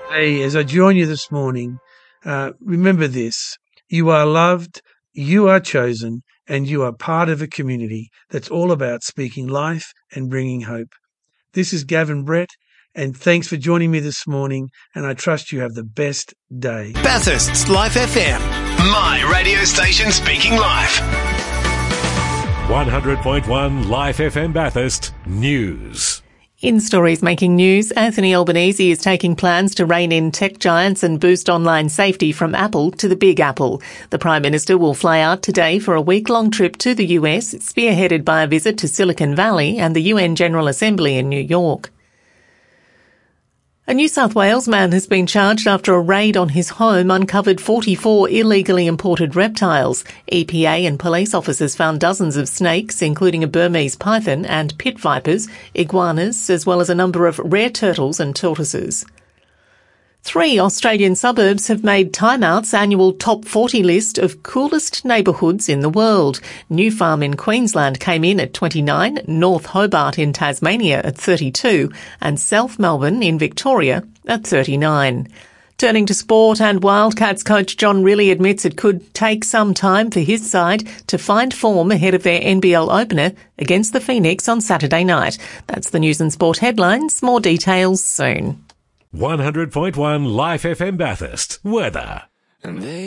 Hey, as I join you this morning, remember this. You are loved, you are chosen, and you are part of a community that's all about speaking life and bringing hope. This is Gavin Brett, and thanks for joining me this morning, and I trust you have the best day. Bathurst's Life FM, my radio station speaking life. 100.1 Life FM Bathurst News. In stories making news, Anthony Albanese is taking plans to rein in tech giants and boost online safety from Apple to the Big Apple. The Prime Minister will fly out today for a week-long trip to the US, spearheaded by a visit to Silicon Valley and the UN General Assembly in New York. A New South Wales man has been charged after a raid on his home uncovered 44 illegally imported reptiles. EPA and police officers found dozens of snakes, including a Burmese python and pit vipers, iguanas, as well as a number of rare turtles and tortoises. 3 Australian suburbs have made Time Out's annual top 40 list of coolest neighbourhoods in the world. New Farm in Queensland came in at 29, North Hobart in Tasmania at 32, and South Melbourne in Victoria at 39. Turning to sport, and Wildcats coach John Rillie admits it could take some time for his side to find form ahead of their NBL opener against the Phoenix on Saturday night. That's the news and sport headlines. More details soon. 100.1 Life FM Bathurst. Weather.